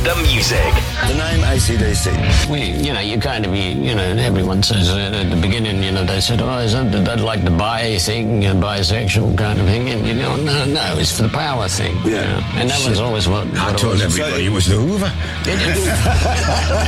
the music. The name AC/DC. Everyone says at the beginning, they said, is that like the bi thing, bisexual kind of thing? And, no, it's for the power thing. Yeah. And that was always what I told everybody it was the Hoover.